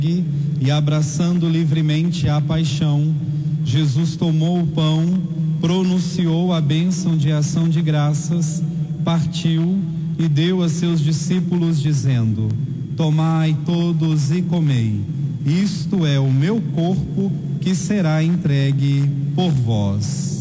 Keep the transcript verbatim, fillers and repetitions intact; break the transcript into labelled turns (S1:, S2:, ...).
S1: E abraçando livremente a paixão, Jesus tomou o pão, pronunciou a bênção de ação de graças, partiu e deu a seus discípulos dizendo: tomai todos e comei, isto é o meu corpo que será entregue por vós.